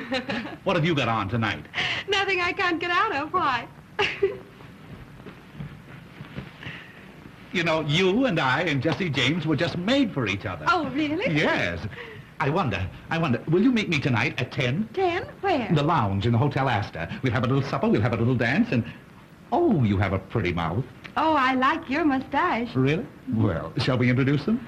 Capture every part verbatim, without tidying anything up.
What have you got on tonight? Nothing I can't get out of. Why? You know, you and I and Jesse James were just made for each other. Oh, really? Yes. I wonder, I wonder, will you meet me tonight at ten? Ten? Where? In the lounge in the Hotel Astor. We'll have a little supper, we'll have a little dance, and... Oh, you have a pretty mouth. Oh, I like your mustache. Really? Well, shall we introduce them?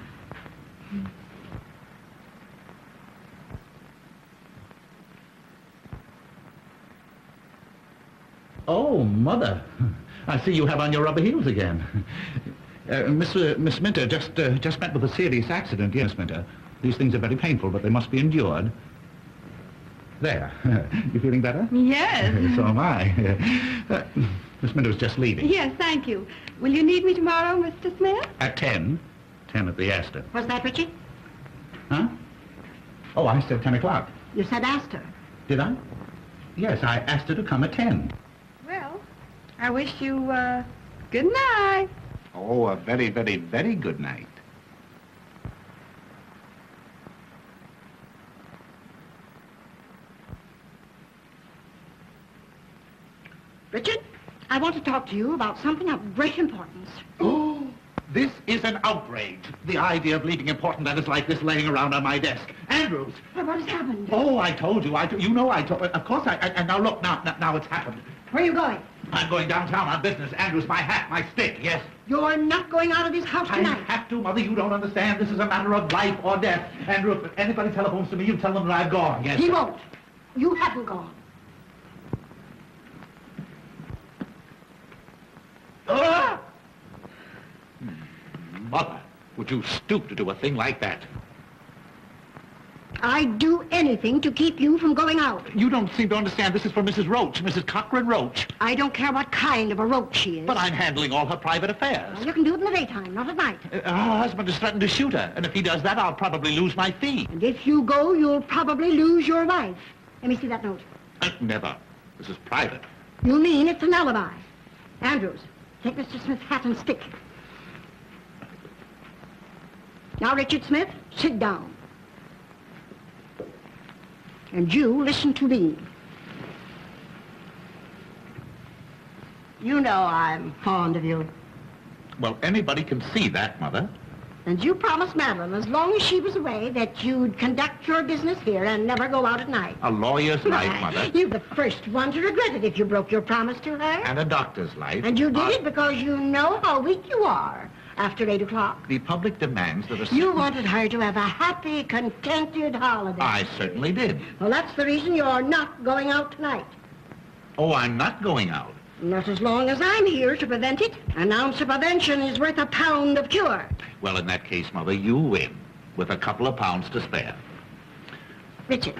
Oh, Mother. I see you have on your rubber heels again. Uh, Miss, uh, Miss Minter just, uh, just met with a serious accident. Yes, Minter. These things are very painful, but they must be endured. There. You feeling better? Yes. So am I. Uh, Miss Minter's just leaving. Yes, thank you. Will you need me tomorrow, Mister Smith? At ten. Ten at the Astor. What's that, Richard? Huh? Oh, I said ten o'clock. You said Astor. Did I? Yes, I asked her to come at ten. Well, I wish you, uh, good night. Oh, a very, very, very good night. Richard, I want to talk to you about something of great importance. Oh, this is an outrage. The idea of leaving important letters like this laying around on my desk. Andrews! Well, what has happened? Oh, I told you. I t you know I told... Of course I... And now look, now, now, now it's happened. Where are you going? I'm going downtown on business. Andrews, my hat, my stick, yes. You're not going out of this house I tonight. have to, Mother. You don't understand. This is a matter of life or death. Andrew, if anybody telephones to me, you tell them that I've gone, yes. He won't. You haven't gone. Ah! Mother, would you stoop to do a thing like that? I'd do anything to keep you from going out. You don't seem to understand. This is for Missus Roach, Missus Cochran Roach. I don't care what kind of a roach she is. But I'm handling all her private affairs. Well, you can do it in the daytime, not at night. Uh, her husband has threatened to shoot her, and if he does that, I'll probably lose my fee. And if you go, you'll probably lose your wife. Let me see that note. Uh, never. This is private. You mean it's an alibi? Andrews, take Mister Smith's hat and stick. Now, Richard Smith, sit down. And you listen to me. You know I'm fond of you. Well, anybody can see that, Mother. And you promised Madeline, as long as she was away, that you'd conduct your business here and never go out at night. A lawyer's life, Mother. You're the first one to regret it if you broke your promise to her. And a doctor's life. And you did Uh, it because you know how weak you are after eight o'clock. The public demands that a certain... You wanted her to have a happy, contented holiday. I certainly did. Well, that's the reason you're not going out tonight. Oh, I'm not going out. Not as long as I'm here to prevent it. An ounce of prevention is worth a pound of cure. Well, in that case, Mother, you win, with a couple of pounds to spare. Richard,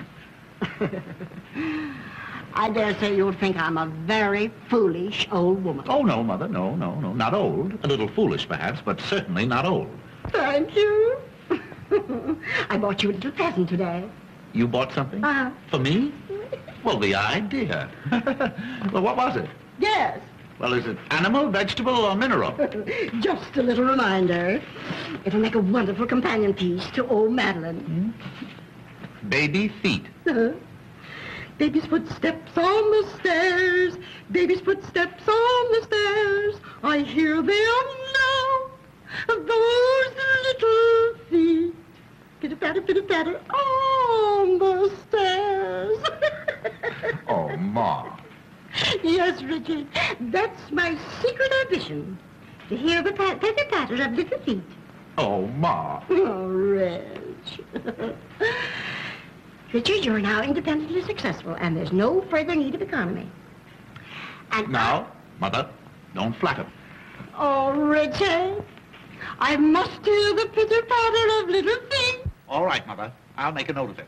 I dare say you'll think I'm a very foolish old woman. Oh, no, Mother, no, no, no, not old. A little foolish, perhaps, but certainly not old. Thank you. I bought you a little present today. You bought something? Uh-huh. For me? Well, the idea. Well, what was it? Yes. Well, is it animal, vegetable, or mineral? Just a little reminder. It'll make a wonderful companion piece to old Madeline. Hmm? Baby feet. Uh-huh. Baby's footsteps on the stairs. Baby's footsteps on the stairs. I hear them now. Those little feet. Pitter-patter, pitter-patter on the stairs. Oh, Ma. Yes, Richard. That's my secret ambition. To hear the pat- pitter-patter of little feet. Oh, Ma. Oh, Reg. Richard, you're now independently successful, and there's no further need of economy. And Now, Mother, don't flatter. Oh, Richard, I must hear the pitter-patter of little feet. All right, Mother. I'll make a note of it.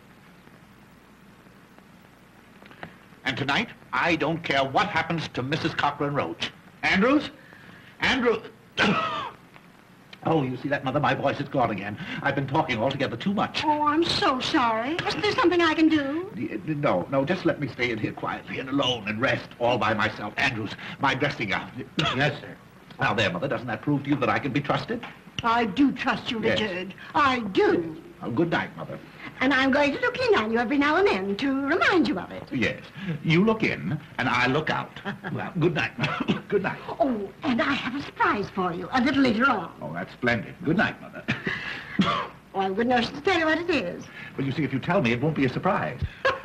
And tonight, I don't care what happens to Missus Cochran Roach. Andrews? Andrew... Oh, you see that, Mother? My voice is gone again. I've been talking altogether too much. Oh, I'm so sorry. Is there something I can do? No, no, just let me stay in here quietly and alone and rest all by myself. Andrews, my dressing gown. Yes, sir. Now there, Mother, doesn't that prove to you that I can be trusted? I do trust you, Yes. Richard. I do. Well, good night, Mother. And I'm going to look in on you every now and then to remind you of it. Yes. You look in, and I look out. Well, good night. Good night. Oh, and I have a surprise for you a little later on. Oh, that's splendid. Good night, Mother. Oh, I'm good enough to tell you what it is. Well, you see, if you tell me, it won't be a surprise.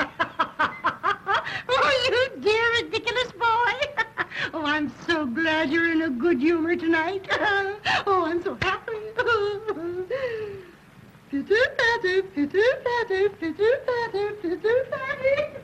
Oh, you dear, ridiculous boy. Oh, I'm so glad you're in a good humor tonight. Oh, I'm so happy. Pitter-patter, pitter-patter, pitter-patter, pitter-patter.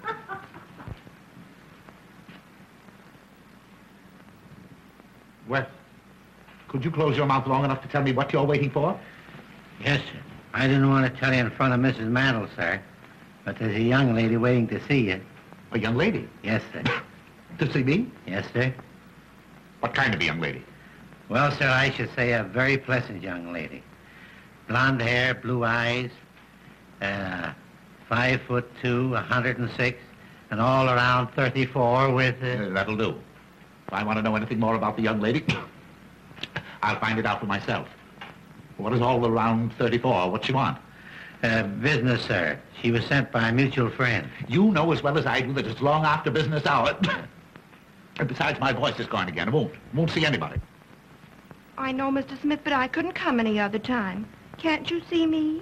Well, could you close your mouth long enough to tell me what you're waiting for? Yes, sir. I didn't want to tell you in front of Missus Mandel, sir, but there's a young lady waiting to see you. A young lady? Yes, sir. To see me? Yes, sir. What kind of a young lady? Well, sir, I should say a very pleasant young lady. Blonde hair, blue eyes, uh, five foot two, a hundred and six, and all around thirty-four with... Uh... Uh, that'll do. If I want to know anything more about the young lady, I'll find it out for myself. What is all around thirty-four? What's she want? Uh, business, sir. She was sent by a mutual friend. You know as well as I do that it's long after business hour. And besides, my voice is gone again. I won't. Won't see anybody. I know, Mister Smith, but I couldn't come any other time. Can't you see me?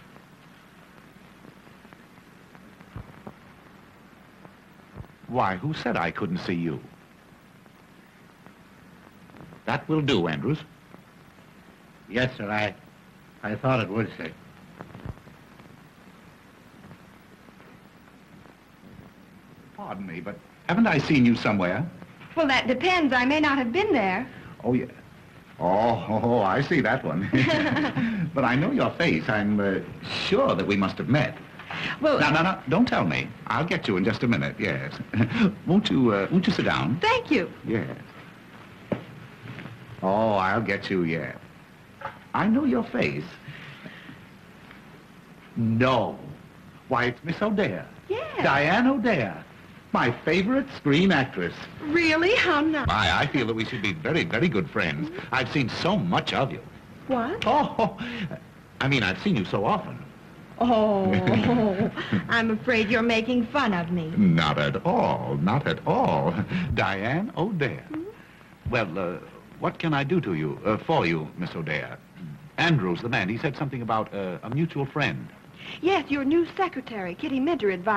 Why, who said I couldn't see you? That will do, Andrews. Yes, sir, I... I thought it would, sir. Pardon me, but haven't I seen you somewhere? Well, that depends. I may not have been there. Oh, yeah. Oh, oh, oh, I see that one. But I know your face. I'm uh, sure that we must have met. Well, No, no, no, don't tell me. I'll get you in just a minute, yes. Won't you, uh, won't you sit down? thank you. Yes. Oh, I'll get you, yeah. I know your face. No. Why, it's Miss O'Dare. Yes. Diane O'Dare. My favorite screen actress. Really? How nice. My, I feel that we should be very, very good friends. I've seen so much of you. What? Oh, I mean, I've seen you so often. Oh, I'm afraid you're making fun of me. Not at all, not at all. Diane O'Dare. Hmm? Well, uh, what can I do to you, uh, for you, Miss O'Dare? Andrews, the man, he said something about uh, a mutual friend. Yes, your new secretary, Kitty Minter, advised